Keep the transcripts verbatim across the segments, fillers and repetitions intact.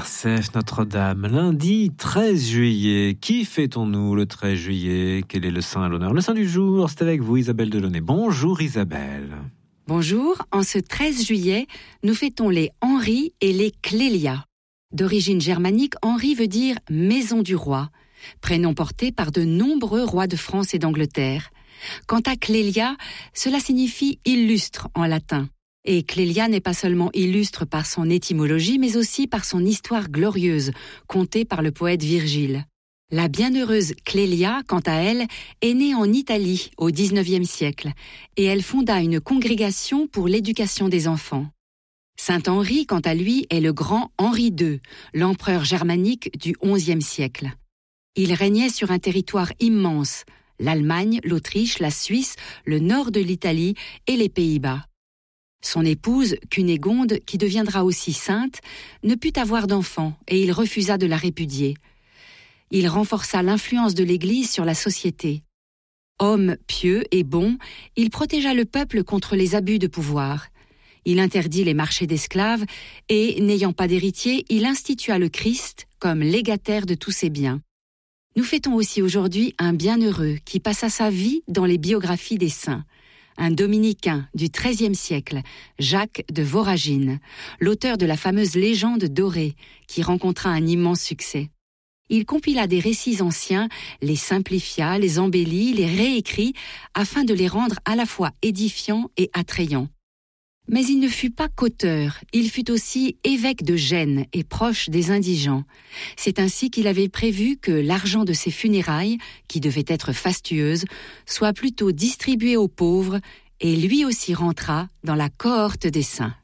R C F Notre-Dame, lundi treize juillet. Qui fêtons-nous le treize juillet? Quel est le saint à l'honneur? Le saint du jour, c'est avec vous Isabelle Delaunay. Bonjour Isabelle. Bonjour, en ce treize juillet, nous fêtons les Henri et les Clélia. D'origine germanique, Henri veut dire « maison du roi », prénom porté par de nombreux rois de France et d'Angleterre. Quant à Clélia, cela signifie « illustre » en latin. Et Clélia n'est pas seulement illustre par son étymologie, mais aussi par son histoire glorieuse, contée par le poète Virgile. La bienheureuse Clélia, quant à elle, est née en Italie au dix-neuvième siècle, et elle fonda une congrégation pour l'éducation des enfants. Saint Henri, quant à lui, est le grand Henri deux, l'empereur germanique du onzième siècle. Il régnait sur un territoire immense, l'Allemagne, l'Autriche, la Suisse, le nord de l'Italie et les Pays-Bas. Son épouse, Cunégonde, qui deviendra aussi sainte, ne put avoir d'enfant et il refusa de la répudier. Il renforça l'influence de l'Église sur la société. Homme pieux et bon, il protégea le peuple contre les abus de pouvoir. Il interdit les marchés d'esclaves et, n'ayant pas d'héritier, il institua le Christ comme légataire de tous ses biens. Nous fêtons aussi aujourd'hui un bienheureux qui passa sa vie dans les biographies des saints. Un dominicain du treizième siècle, Jacques de Voragine, l'auteur de la fameuse légende dorée, qui rencontra un immense succès. Il compila des récits anciens, les simplifia, les embellit, les réécrit, afin de les rendre à la fois édifiants et attrayants. Mais il ne fut pas qu'auteur, il fut aussi évêque de Gênes et proche des indigents. C'est ainsi qu'il avait prévu que l'argent de ses funérailles, qui devait être fastueuse, soit plutôt distribué aux pauvres, et lui aussi rentra dans la cohorte des saints.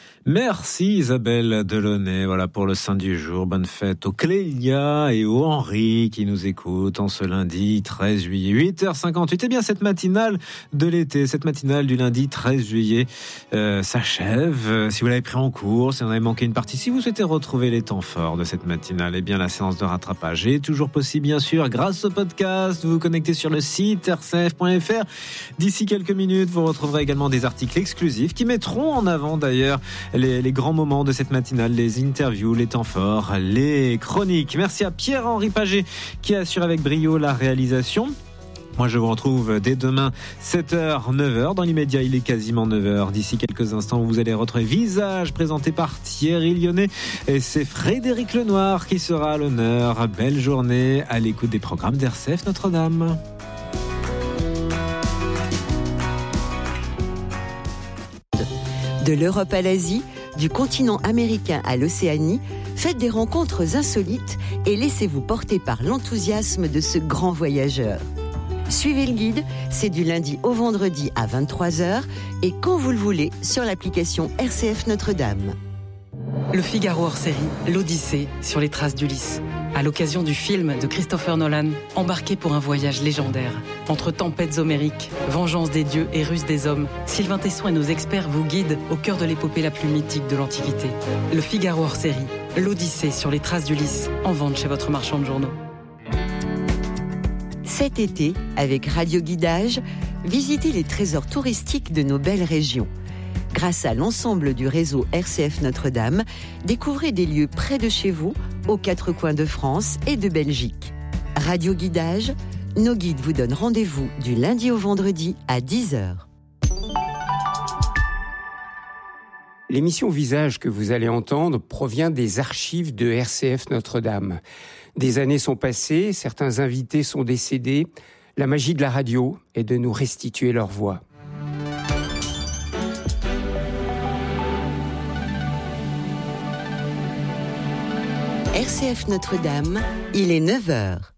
Merci Isabelle Delaunay, voilà pour le saint du jour. Bonne fête aux Clélia et aux Henri qui nous écoutent en ce lundi treize juillet, huit heures cinquante-huit. Et bien cette matinale de l'été, cette matinale du lundi treize juillet euh, s'achève. Si vous l'avez pris en cours, si vous en avez manqué une partie, si vous souhaitez retrouver les temps forts de cette matinale, eh bien la séance de rattrapage est toujours possible bien sûr grâce au podcast. Vous vous connectez sur le site r c f point f r. D'ici quelques minutes, vous retrouverez également des articles exclusifs qui mettront en avant d'ailleurs Les, les grands moments de cette matinale, les interviews, les temps forts, les chroniques. Merci à Pierre-Henri Paget qui assure avec brio la réalisation. Moi, je vous retrouve dès demain, sept heures, neuf heures. Dans l'immédiat, il est quasiment neuf heures. D'ici quelques instants, vous allez retrouver Visage, présenté par Thierry Lyonnais. Et c'est Frédéric Lenoir qui sera à l'honneur. Belle journée à l'écoute des programmes d'R C F Notre-Dame. De l'Europe à l'Asie, du continent américain à l'Océanie, faites des rencontres insolites et laissez-vous porter par l'enthousiasme de ce grand voyageur. Suivez le guide, c'est du lundi au vendredi à vingt-trois heures et quand vous le voulez sur l'application R C F Notre-Dame. Le Figaro hors série, l'Odyssée sur les traces d'Ulysse. À l'occasion du film de Christopher Nolan, embarqué pour un voyage légendaire. Entre tempêtes homériques, vengeance des dieux et ruse des hommes, Sylvain Tesson et nos experts vous guident au cœur de l'épopée la plus mythique de l'Antiquité. Le Figaro hors série, l'Odyssée sur les traces d'Ulysse, en vente chez votre marchand de journaux. Cet été, avec Radio Guidage, visitez les trésors touristiques de nos belles régions. Grâce à l'ensemble du réseau R C F Notre-Dame, découvrez des lieux près de chez vous, aux quatre coins de France et de Belgique. Radio Guidage, nos guides vous donnent rendez-vous du lundi au vendredi à dix heures. L'émission Visage que vous allez entendre provient des archives de R C F Notre-Dame. Des années sont passées, certains invités sont décédés. La magie de la radio est de nous restituer leur voix. R C F Notre-Dame, il est neuf heures.